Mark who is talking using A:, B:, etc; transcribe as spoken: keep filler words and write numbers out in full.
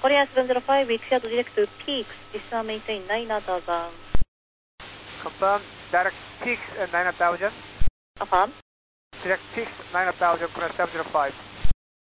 A: Korea seven zero five, we clear to direct to peaks, descend maintain nine thousand.
B: Confirm, direct peaks at nine thousand.
A: Affirm.
B: Direct peaks nine thousand, Korea seven zero five.